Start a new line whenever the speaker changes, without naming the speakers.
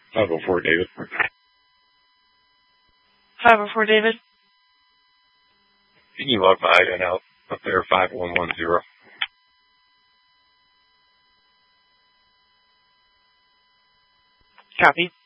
504, David.
504, David.
Can you log my IDEN out up there, 5110?
Copy.